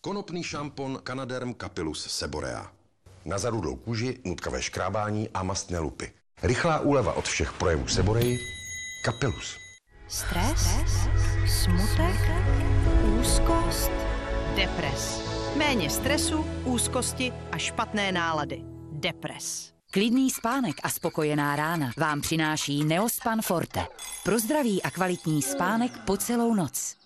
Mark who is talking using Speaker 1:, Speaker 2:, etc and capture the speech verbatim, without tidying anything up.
Speaker 1: Konopný šampon Canaderm Capillus Seborea. Na zarudlou kůži, nutkavé škrábání a mastné lupy. Rychlá úleva od všech projevů Seborei. Capillus.
Speaker 2: Stres, smutek, úzkost, depres. Méně stresu, úzkosti a špatné nálady. Depres.
Speaker 3: Klidný spánek a spokojená rána vám přináší Neospan Forte. Pro zdravý a kvalitní spánek po celou noc.